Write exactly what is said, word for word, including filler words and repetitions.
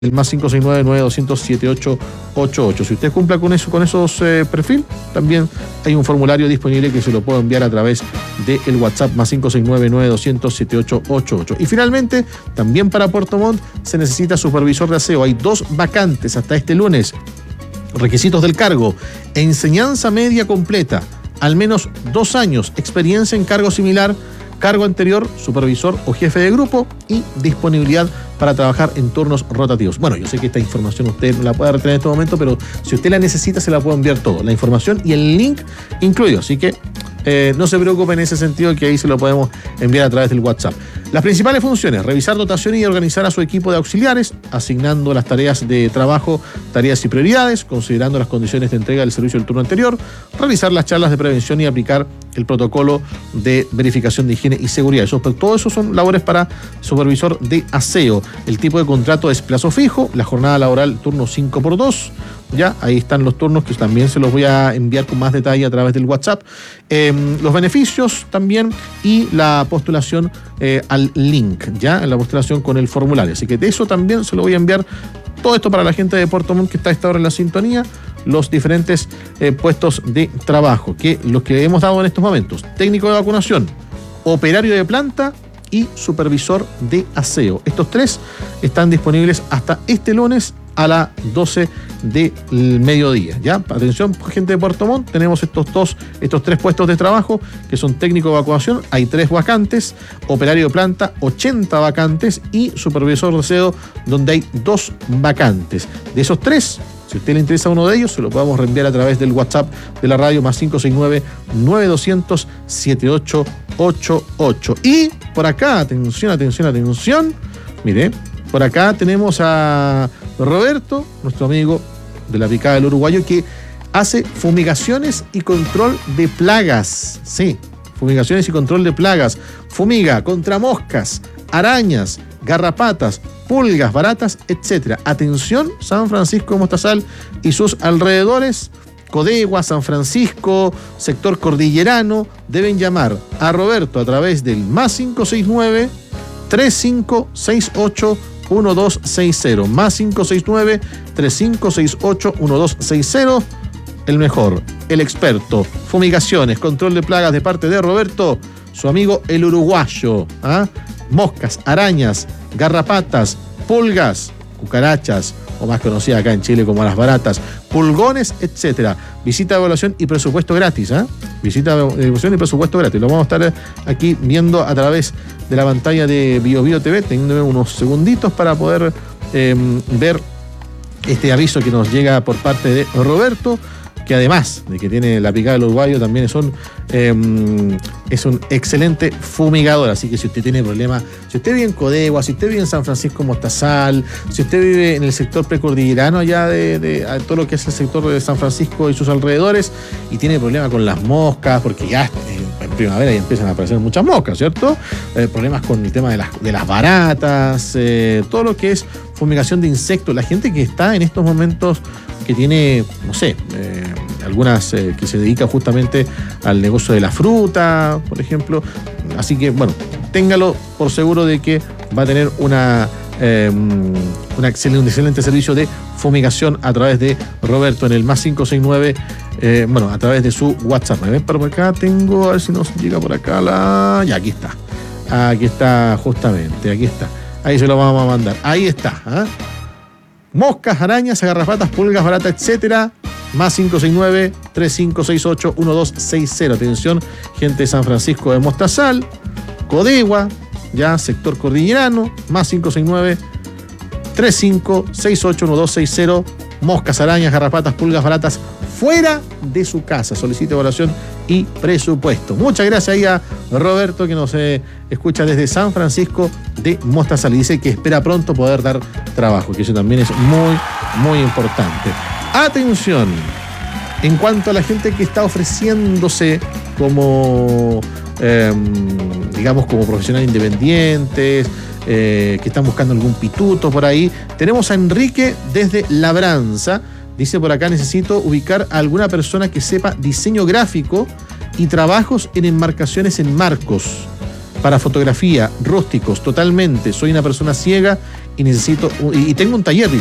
el más cinco seis nueve, nueve dos cero cero, siete ocho ocho ocho. Si usted cumpla con eso, con esos eh, perfil, también hay un formulario disponible que se lo puedo enviar a través del WhatsApp más cinco seis nueve, nueve dos cero cero, siete ocho ocho ocho. Y finalmente, también para Puerto Montt se necesita supervisor de aseo. Hay dos vacantes hasta este lunes. Requisitos del cargo: enseñanza media completa, al menos dos años, experiencia en cargo similar, cargo anterior, supervisor o jefe de grupo y disponibilidad para trabajar en turnos rotativos. Bueno, yo sé que esta información usted no la puede retener en este momento, pero si usted la necesita se la puedo enviar todo, la información y el link incluido, así que eh, no se preocupe en ese sentido, que ahí se lo podemos enviar a través del WhatsApp. Las principales funciones: revisar dotación y organizar a su equipo de auxiliares, asignando las tareas de trabajo, tareas y prioridades, considerando las condiciones de entrega del servicio del turno anterior, realizar las charlas de prevención y aplicar el protocolo de verificación de higiene y seguridad. Eso, todo eso son labores para supervisor de aseo. El tipo de contrato es plazo fijo, la jornada laboral turno cinco por dos. Ya, ahí están los turnos que también se los voy a enviar con más detalle a través del WhatsApp. Eh, los beneficios también y la postulación eh, al link, ya, en la postulación con el formulario. Así que de eso también se lo voy a enviar. Todo esto para la gente de Puerto Montt que está a esta hora en la sintonía. Los diferentes eh, puestos de trabajo, que los que hemos dado en estos momentos: técnico de vacunación, operario de planta y supervisor de aseo. Estos tres están disponibles hasta este lunes a las doce del mediodía. ¿Ya? Atención, gente de Puerto Montt, tenemos estos dos, estos tres puestos de trabajo que son técnico de evacuación, hay tres vacantes, operario de planta, ochenta vacantes, y supervisor de aseo, donde hay dos vacantes. De esos tres, si a usted le interesa uno de ellos, se lo podemos reenviar a través del WhatsApp de la radio más cinco seis nueve, nueve dos cero cero, siete ocho ocho ocho. Y por acá, atención, atención, atención, mire, por acá tenemos a Roberto, nuestro amigo de la Picada del Uruguayo, que hace fumigaciones y control de plagas. Sí, fumigaciones y control de plagas. Fumiga contra moscas, arañas, garrapatas, pulgas, baratas, etcétera. Atención, San Francisco de Mostazal y sus alrededores, Codegua, San Francisco, sector cordillerano, deben llamar a Roberto a través del más cinco seis nueve, tres cinco seis ocho, uno dos seis cero, más cinco seis nueve, tres cinco seis ocho, uno dos seis cero. El mejor, el experto, fumigaciones, control de plagas, de parte de Roberto, su amigo el uruguayo. ¿Ah? Moscas, arañas, garrapatas, pulgas, cucarachas, o más conocida acá en Chile como las baratas, pulgones, etcétera. Visita de evaluación y presupuesto gratis, ¿eh? Visita de evaluación y presupuesto gratis. Lo vamos a estar aquí viendo a través de la pantalla de Bio Bio T V, teniendo unos segunditos para poder eh, ver este aviso que nos llega por parte de Roberto, que además de que tiene la Picada del Uruguayo, también es un, eh, es un excelente fumigador. Así que si usted tiene problemas, si usted vive en Codegua, si usted vive en San Francisco Mostazal, si usted vive en el sector precordillerano allá de, de, de todo lo que es el sector de San Francisco y sus alrededores, y tiene problemas con las moscas, porque ya en, en primavera ya empiezan a aparecer muchas moscas, ¿cierto? Eh, problemas con el tema de las, de las baratas, eh, todo lo que es fumigación de insectos. La gente que está en estos momentos, que tiene, no sé, eh, algunas eh, que se dedican justamente al negocio de la fruta, por ejemplo. Así que, bueno, téngalo por seguro de que va a tener una, eh, una excelente, un excelente servicio de fumigación a través de Roberto en el más cinco seis nueve, eh, bueno, a través de su WhatsApp. ¿Me ven? Por acá tengo, a ver si nos llega por acá la... Ya, aquí está. Aquí está, justamente, aquí está. Ahí se lo vamos a mandar. Ahí está, ¿eh? Moscas, arañas, garrapatas, pulgas, baratas, etcétera. Más cinco seis nueve, tres cinco seis ocho, uno dos seis cero. Atención, gente de San Francisco de Mostazal, Codegua, ya, sector cordillerano. Más cinco seis nueve, tres cinco seis ocho, uno dos seis cero. Moscas, arañas, garrapatas, pulgas, baratas, fuera de su casa. Solicite evaluación y presupuesto. Muchas gracias ahí a Roberto, que nos eh, escucha desde San Francisco de Mostazal, y dice que espera pronto poder dar trabajo, que eso también es muy, muy importante. Atención, en cuanto a la gente que está ofreciéndose como, eh, digamos, como profesionales independientes, eh, que están buscando algún pituto por ahí, tenemos a Enrique desde Labranza. Dice por acá: necesito ubicar a alguna persona que sepa diseño gráfico y trabajos en enmarcaciones en marcos. para fotografía, rústicos, totalmente. Soy una persona ciega y necesito, y tengo un taller,